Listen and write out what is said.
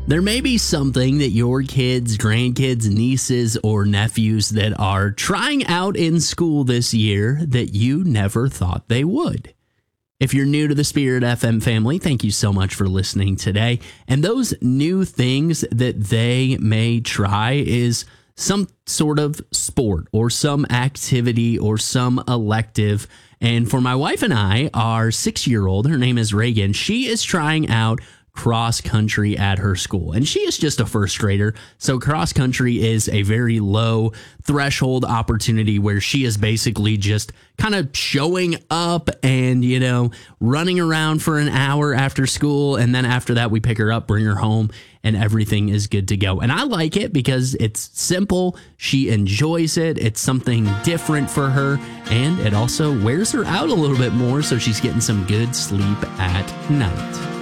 There may be something that your kids, grandkids, nieces, or nephews that are trying out in school this year that you never thought they would. If you're new to the Spirit FM family, thank you so much for listening today. And those new things that they may try is some sort of sport or some activity or some elective. And for my wife and I, our 6-year-old, her name is Reagan, she is trying out cross country at her school. And she is just a first grader. So cross country is a very low threshold opportunity where she is basically just kind of showing up and, running around for an hour after school. And then after that, we pick her up, bring her home, and everything is good to go. And I like it because it's simple. She enjoys it. It's something different for her. And it also wears her out a little bit more. So she's getting some good sleep at night.